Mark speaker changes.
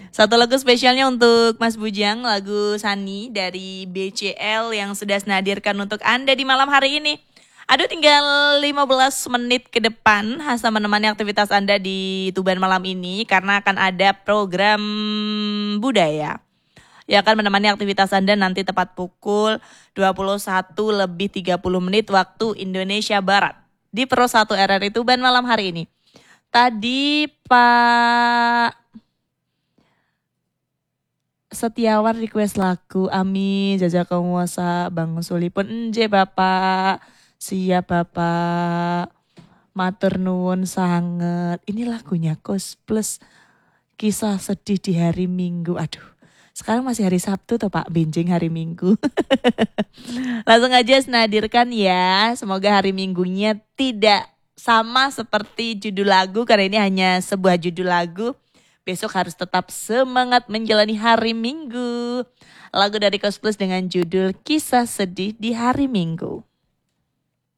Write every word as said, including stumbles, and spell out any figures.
Speaker 1: Satu lagu spesialnya untuk Mas Bujang, lagu Sani dari B C L yang sudah senadirkan untuk Anda di malam hari ini. Aduh, tinggal lima belas menit ke depan Hasa menemani aktivitas Anda di Tuban malam ini karena akan ada program budaya yang akan menemani aktivitas Anda nanti tepat pukul dua puluh satu lebih tiga puluh menit waktu Indonesia Barat di Pro satu R R I Tuban malam hari ini. Tadi Pak Setiawan request lagu Ami Jazakallahu wasa Bang Sulipun enje Bapak. Siap Bapak. Matur nuwun sangat. Ini lagunya Kos Plus Kisah Sedih di Hari Minggu. Aduh. Sekarang masih hari Sabtu toh Pak, benjing hari Minggu. Langsung aja senadirkan ya. Semoga hari Minggunya tidak sama seperti judul lagu karena ini hanya sebuah judul lagu. Besok harus tetap semangat menjalani hari Minggu. Lagu dari Kos Plus dengan judul Kisah Sedih di Hari Minggu.